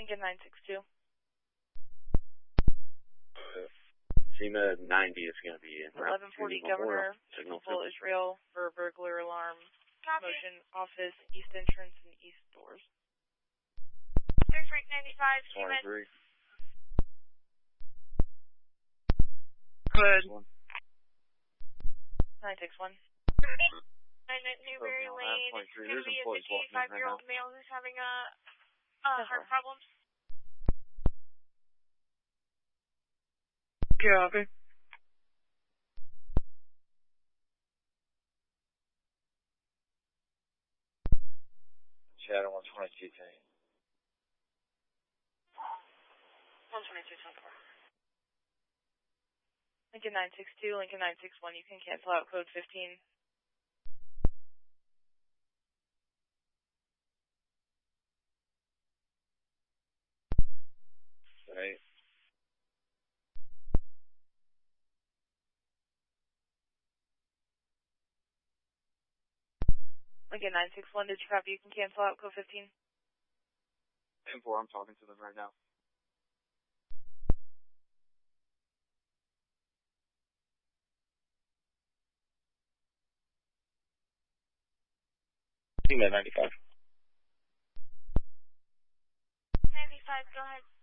Lincoln 962. SEMA 90 is going to be in 1140 Governor, Full Israel for burglar alarm. Copy. Motion office, east entrance and east doors. Air Freight 95, SEMA. 23. Good. 961. And at Newberry Lane, it's going to be a 55-year-old male who's having heart problems. Copy. Shadow 122 tank. 122.4. Lincoln 962, Lincoln 961, you can cancel out code 15. Right. Lincoln 961, did you copy? You can cancel out code 15. 10-4, I'm talking to them right now. SEMA 95. 95, go ahead.